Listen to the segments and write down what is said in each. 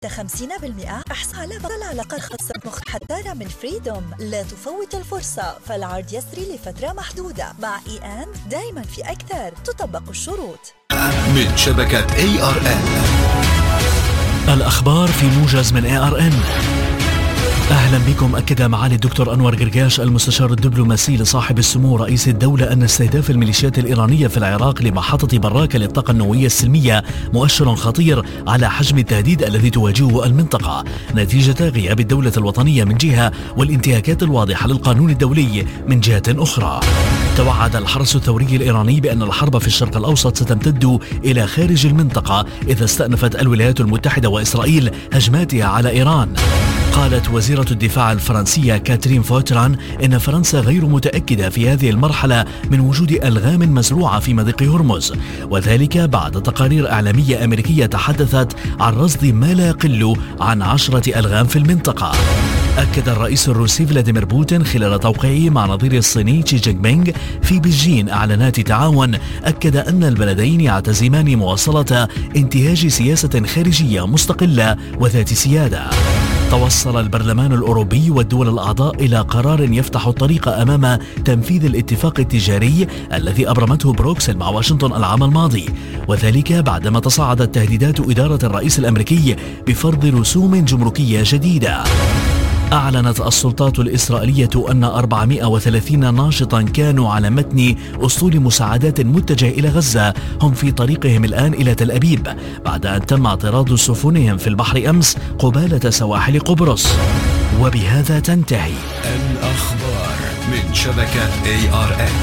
50%. احصل على خاصة مختارة من فريدوم. لا تفوت الفرصة، فالعرض يسري لفترة محدودة. مع E&, دايما في أكثر. تطبق الشروط. من شبكة ARN. الأخبار في موجز من ARN. أهلا بكم. أكد معالي الدكتور أنور قرقاش المستشار الدبلوماسي لصاحب السمو رئيس الدولة أن استهداف الميليشيات الإيرانية في العراق لمحطة براكة للطاقة النووية السلمية مؤشر خطير على حجم التهديد الذي تواجهه المنطقة نتيجة غياب الدولة الوطنية من جهة والانتهاكات الواضحة للقانون الدولي من جهة أخرى. توعد الحرس الثوري الإيراني بأن الحرب في الشرق الأوسط ستمتد إلى خارج المنطقة إذا استأنفت الولايات المتحدة وإسرائيل هجماتها على إيران. قالت وزيرة الدفاع الفرنسية كاترين فوتران إن فرنسا غير متأكدة في هذه المرحلة من وجود ألغام مزروعة في مضيق هرمز، وذلك بعد تقارير إعلامية أمريكية تحدثت عن رصد ما لا يقل عن 10 ألغام في المنطقة. أكد الرئيس الروسي فلاديمير بوتين خلال توقيعه مع نظيره الصيني شي جين بينغ في بيجين إعلانات تعاون، أكد أن البلدين يعتزمان مواصلة انتهاج سياسة خارجية مستقلة وذات سيادة. توصل البرلمان الأوروبي والدول الأعضاء إلى قرار يفتح الطريق أمام تنفيذ الاتفاق التجاري الذي أبرمته بروكسل مع واشنطن العام الماضي، وذلك بعدما تصاعدت تهديدات إدارة الرئيس الأمريكي بفرض رسوم جمركية جديدة. أعلنت السلطات الإسرائيلية أن 430 ناشطا كانوا على متن أسطول مساعدات متجهة إلى غزة هم في طريقهم الآن إلى تل أبيب بعد أن تم اعتراض سفنهم في البحر أمس قبالة سواحل قبرص. وبهذا تنتهي الأخبار من شبكة ARN.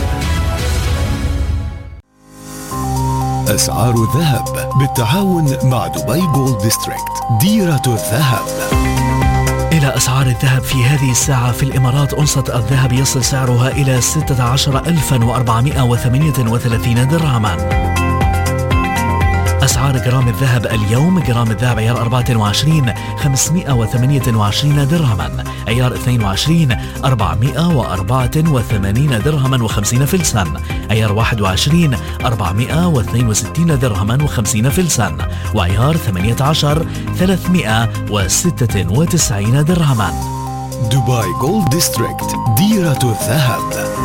أسعار الذهب بالتعاون مع دبي جولد ديستريكت. ديرة الذهب. إلى أسعار الذهب في هذه الساعة في الإمارات. أونصة الذهب يصل سعرها إلى 16,438 درهما. أسعار جرام الذهب اليوم: جرام الذهب عيار 24 528 درهما، عيار 22 484 درهما و50 فلسا، عيار 21 462 درهما و50 فلسا، وعيار 18 396 درهما. دبي جولد ديستريكت. ديرة الذهب.